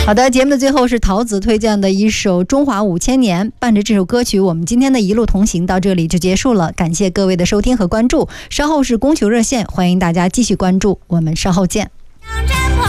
好的，节目的最后是桃子推荐的一首《中华5000年》。伴着这首歌曲，我们今天的一路同行到这里就结束了，感谢各位的收听和关注。稍后是供求热线，欢迎大家继续关注，我们稍后见。